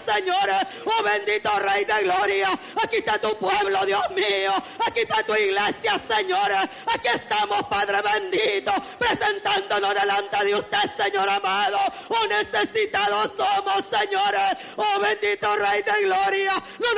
Señor. Oh, bendito Rey de Gloria. Aquí está tu pueblo, Dios mío. Aquí está tu iglesia, Señor. Aquí estamos, Padre bendito, presentándonos delante de usted, Señor amado. Oh, necesitados somos, Señor. Oh, bendito Rey de Gloria. No